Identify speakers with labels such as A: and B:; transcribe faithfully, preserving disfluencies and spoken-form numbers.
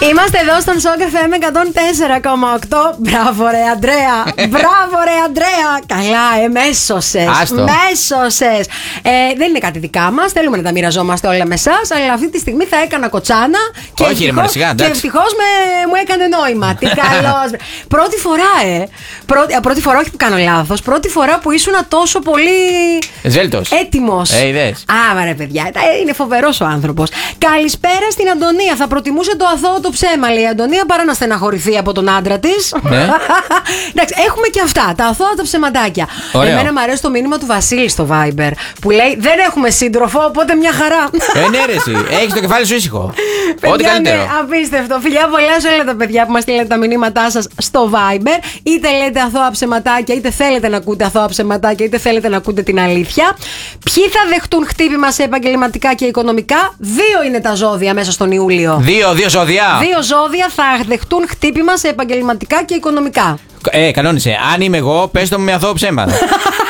A: Είμαστε εδώ στον Shock εφ εμ εκατόν τέσσερα κόμμα οκτώ. Μπράβο ρε Αντρέα. Μπράβο ρε Αντρέα. Καλά, ε, μέσωσες. Μέσωσες. Ε, δεν είναι κάτι δικά μας. Θέλουμε να τα μοιραζόμαστε όλα με εσάς. Αλλά αυτή τη στιγμή θα έκανα κοτσάνα. Και
B: όχι, ρε Μαρσικά,
A: και ευτυχώς μου έκανε νόημα. Τι καλός. Πρώτη φορά, ε. Πρώτη, πρώτη φορά, όχι που κάνω λάθος. Πρώτη φορά που ήσουν τόσο πολύ.
B: Ζέλτος.
A: Έτοιμος.
B: Ε, είδες.
A: Ά, ρε παιδιά. Είναι φοβερός ο άνθρωπος. Καλησπέρα στην Αντωνία. Θα προτιμούσε το αθώο το ψέμα, λέει η Αντωνία, παρά να στεναχωρηθεί από τον άντρα της.
B: Ναι.
A: Εντάξει, έχουμε και αυτά. Τα αθώα τα ψεματάκια.
B: Ωραίο.
A: Εμένα μου αρέσει το μήνυμα του Βασίλη στο Viber που λέει: δεν έχουμε σύντροφο, οπότε μια χαρά.
B: Ε, ναι, ρε, εσύ. Έχεις το κεφάλι σου ήσυχο. Ό,τι καλύτερο.
A: Ναι, απίστευτο. Φιλιά πολλά σε όλα τα παιδιά που μας στείλετε τα μηνύματά σας στο Viber. Είτε λέτε αθώα ψεματάκια, είτε θέλετε να ακούτε αθώα ψεματάκια, είτε θέλετε να ακούτε την αλήθεια. Ποιοι θα δεχτούν χτύπημα σε επαγγελματικά και οικονομικά? Δύο είναι τα ζώδια μέσα στον Ιούλιο.
B: Δύο, δύο ζώδια.
A: Δύο ζώδια θα δεχτούν χτύπημα σε επαγγελματικά και οικονομικά.
B: Ε, κανόνισε. Αν είμαι εγώ, πες το με αθώο ψέμα.